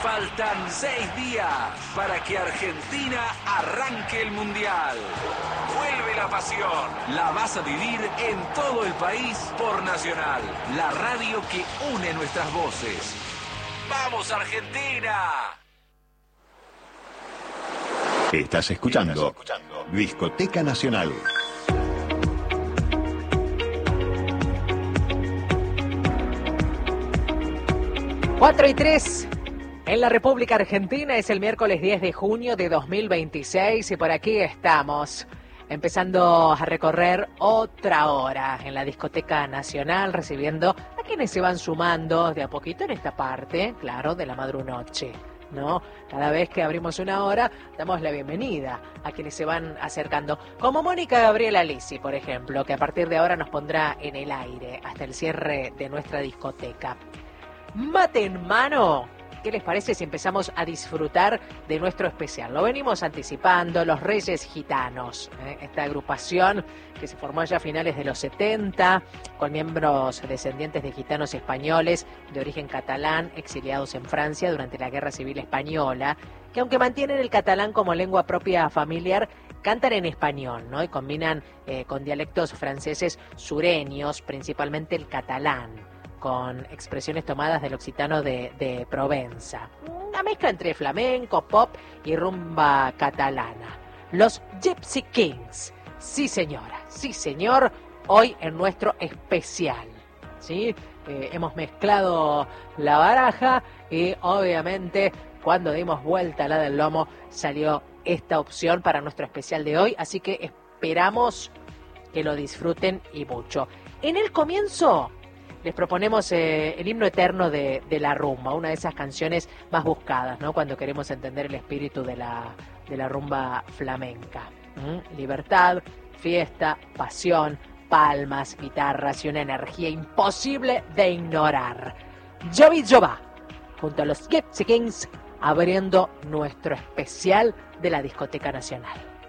Faltan 6 días para que Argentina arranque el Mundial. Vuelve la pasión. La vas a vivir en todo el país por Nacional, la radio que une nuestras voces. ¡Vamos, Argentina! Estás escuchando Discoteca Nacional. Cuatro y 3 en la República Argentina. Es el miércoles 10 de junio de 2026 y por aquí estamos empezando a recorrer otra hora en la Discoteca Nacional, recibiendo a quienes se van sumando de a poquito en esta parte, claro, de la madrunoche, ¿no? Cada vez que abrimos una hora, damos la bienvenida a quienes se van acercando, como Mónica Gabriela Lisi, por ejemplo, que a partir de ahora nos pondrá en el aire hasta el cierre de nuestra discoteca. Mate en mano, ¿qué les parece si empezamos a disfrutar de nuestro especial? Lo venimos anticipando, los Reyes Gitanos, esta agrupación que se formó ya a finales de los 70, con miembros descendientes de gitanos españoles de origen catalán, exiliados en Francia durante la Guerra Civil Española, que aunque mantienen el catalán como lengua propia familiar, cantan en español, ¿no? Y combinan con dialectos franceses sureños, principalmente el catalán, con expresiones tomadas del occitano de Provenza. Una mezcla entre flamenco, pop y rumba catalana. Los Gypsy Kings. Sí, señora, sí, señor, hoy en nuestro especial, ¿sí? Hemos mezclado la baraja y obviamente cuando dimos vuelta a la del lomo salió esta opción para nuestro especial de hoy, así que esperamos que lo disfruten y mucho. En el comienzo les proponemos el himno eterno de la rumba, una de esas canciones más buscadas, ¿no? Cuando queremos entender el espíritu de la rumba flamenca. Libertad, fiesta, pasión, palmas, guitarras y una energía imposible de ignorar. Jovi Jova, junto a los Gypsy Kings, abriendo nuestro especial de la Discoteca Nacional.